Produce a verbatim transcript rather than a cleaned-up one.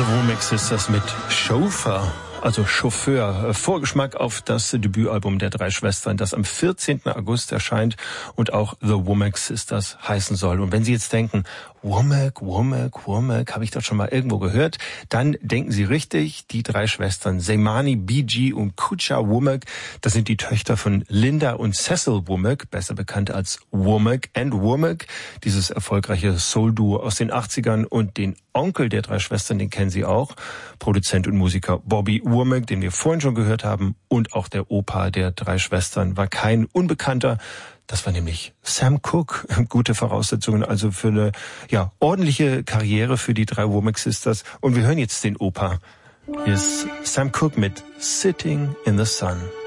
Womack Sisters mit Chauffeur, also Chauffeur. Vorgeschmack auf das Debütalbum der drei Schwestern, das am vierzehnten August erscheint und auch The Womack Sisters heißen soll. Und wenn Sie jetzt denken, Womack, Womack, Womack, habe ich doch schon mal irgendwo gehört, dann denken Sie richtig. Die drei Schwestern Seimani, Bee Gee und Kucha Womack, das sind die Töchter von Linda und Cecil Womack, besser bekannt als Womack and Womack, dieses erfolgreiche Soul-Duo aus den achtzigern. Und den Onkel der drei Schwestern, den kennen Sie auch, Produzent und Musiker Bobby Womack, den wir vorhin schon gehört haben. Und auch der Opa der drei Schwestern war kein Unbekannter. Das war nämlich Sam Cooke. Gute Voraussetzungen also für eine ja ordentliche Karriere für die drei Womack Sisters. Und wir hören jetzt den Opa. Hier ist Sam Cooke mit Sitting in the Sun.